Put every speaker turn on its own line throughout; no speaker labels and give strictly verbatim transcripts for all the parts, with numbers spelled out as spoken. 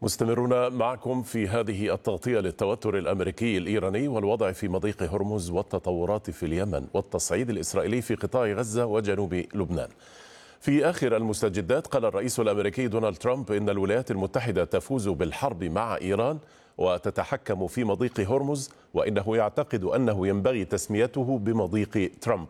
مستمرون معكم في هذه التغطية للتوتر الأمريكي الإيراني والوضع في مضيق هرمز والتطورات في اليمن والتصعيد الإسرائيلي في قطاع غزة وجنوب لبنان. في آخر المستجدات قال الرئيس الأمريكي دونالد ترامب إن الولايات المتحدة تفوز بالحرب مع إيران وتتحكم في مضيق هرمز، وإنه يعتقد أنه ينبغي تسميته بمضيق ترامب.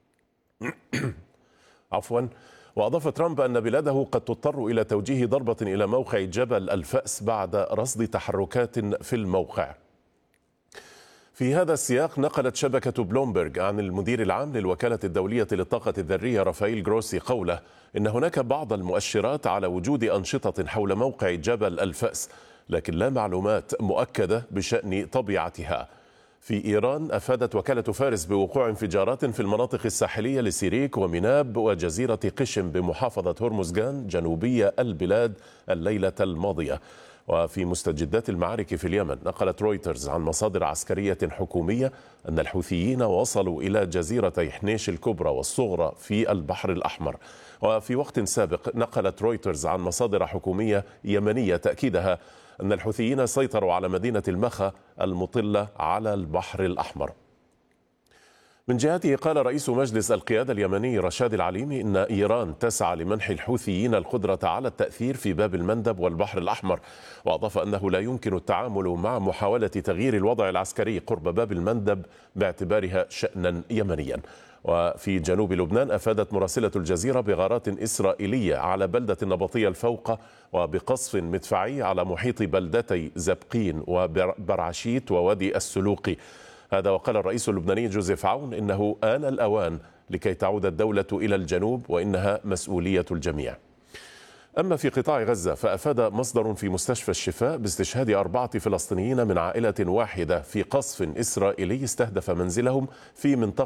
عفوا وأضاف ترامب أن بلاده قد تضطر إلى توجيه ضربة إلى موقع جبل الفأس بعد رصد تحركات في الموقع. في هذا السياق نقلت شبكة بلومبرج عن المدير العام للوكالة الدولية للطاقة الذرية رافائيل جروسي قوله إن هناك بعض المؤشرات على وجود أنشطة حول موقع جبل الفأس، لكن لا معلومات مؤكدة بشأن طبيعتها. في إيران أفادت وكالة فارس بوقوع انفجارات في المناطق الساحلية لسيريك ومناب وجزيرة قشم بمحافظة هرمزغان جنوبية البلاد الليلة الماضية. وفي مستجدات المعارك في اليمن نقلت رويترز عن مصادر عسكرية حكومية أن الحوثيين وصلوا إلى جزيرتي حنيش الكبرى والصغرى في البحر الأحمر. وفي وقت سابق نقلت رويترز عن مصادر حكومية يمنية تأكيدها أن الحوثيين سيطروا على مدينة المخا المطلة على البحر الأحمر. من جهته قال رئيس مجلس القيادة اليمني رشاد العليمي إن إيران تسعى لمنح الحوثيين القدرة على التأثير في باب المندب والبحر الأحمر، وأضاف أنه لا يمكن التعامل مع محاولة تغيير الوضع العسكري قرب باب المندب باعتبارها شأنا يمنيا. وفي جنوب لبنان أفادت مراسلة الجزيرة بغارات إسرائيلية على بلدة النبطية الفوقة وبقصف مدفعي على محيط بلدتي زبقين وبرعشيت ووادي السلوقي. هذا وقال الرئيس اللبناني جوزيف عون إنه آن الأوان لكي تعود الدولة إلى الجنوب وإنها مسؤولية الجميع. أما في قطاع غزة فأفاد مصدر في مستشفى الشفاء باستشهاد أربعة فلسطينيين من عائلة واحدة في قصف إسرائيلي استهدف منزلهم في منطقة